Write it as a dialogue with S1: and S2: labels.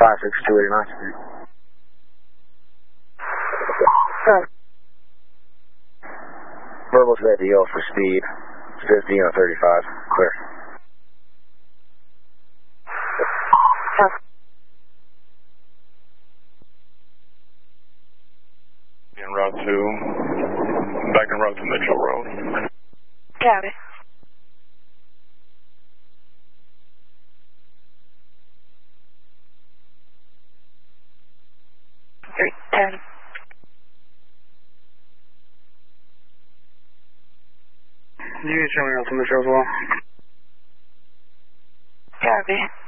S1: 289. Verbal's at the L for speed. 50 on 35. Clear.
S2: In Route 2. Back in Route to Mitchell Road.
S3: Copy. $310.
S4: You can show me out to Mitchell as well.
S3: Copy.